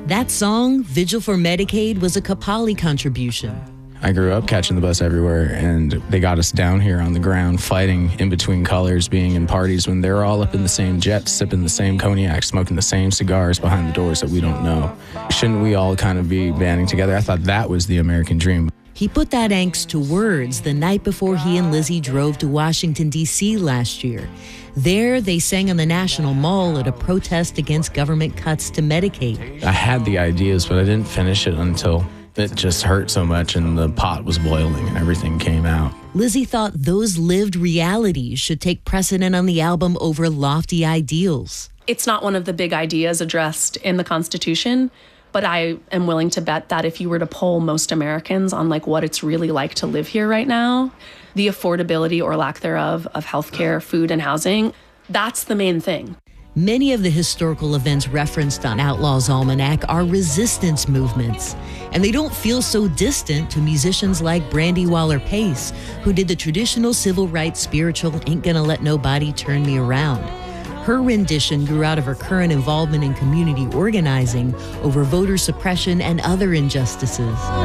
That song, Vigil for Medicaid, was a Kapali contribution. I grew up catching the bus everywhere, and they got us down here on the ground, fighting in between colors, being in parties when they're all up in the same jets, sipping the same cognac, smoking the same cigars behind the doors that we don't know. Shouldn't we all kind of be banding together? I thought that was the American dream. He put that angst to words the night before he and Lizzie drove to Washington, D.C. last year. There, they sang on the National Mall at a protest against government cuts to Medicaid. I had the ideas, but I didn't finish it until it just hurt so much and the pot was boiling and everything came out. Lizzie thought those lived realities should take precedent on the album over lofty ideals. It's not one of the big ideas addressed in the Constitution, but I am willing to bet that if you were to poll most Americans on what it's really like to live here right now, the affordability or lack thereof of healthcare, food, and housing, that's the main thing. Many of the historical events referenced on Outlaw's Almanac are resistance movements, and they don't feel so distant to musicians like Brandy Waller-Pace, who did the traditional civil rights spiritual Ain't Gonna Let Nobody Turn Me Around. Her rendition grew out of her current involvement in community organizing over voter suppression and other injustices.